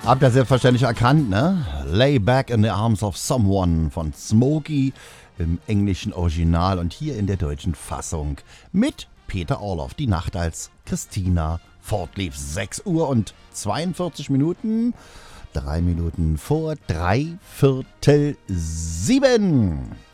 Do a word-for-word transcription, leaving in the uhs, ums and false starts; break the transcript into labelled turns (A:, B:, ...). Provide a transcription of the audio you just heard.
A: Habt ihr selbstverständlich erkannt, ne? Lay Back in the Arms of Someone von Smokey im englischen Original und hier in der deutschen Fassung mit Peter Orloff. Die Nacht als Christina fortlief. sechs Uhr und zweiundvierzig Minuten. Drei Minuten vor drei Viertel sieben.